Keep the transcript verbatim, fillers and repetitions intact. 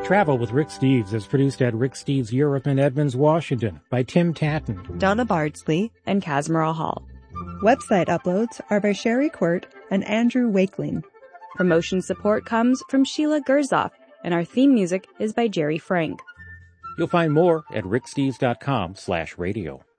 Travel with Rick Steves is produced at Rick Steves Europe in Edmonds, Washington by Tim Tatton, Donna Bardsley, and Casmara Hall. Website uploads are by Sherry Quirt and Andrew Wakeling. Promotion support comes from Sheila Gerzoff, and our theme music is by Jerry Frank. You'll find more at ricksteves.com slash radio.